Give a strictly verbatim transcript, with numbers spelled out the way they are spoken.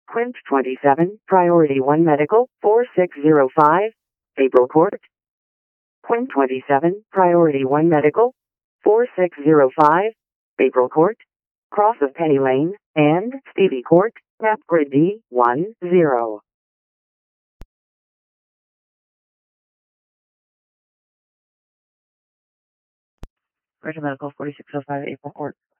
Quint twenty-seven, Priority one Medical, four six zero five, April Court. Quint twenty-seven, Priority one Medical, four six zero five, April Court, Cross of Penny Lane, and Stevie Court, Map Grid D one zero. Virgin Medical, forty-six oh five, April Court.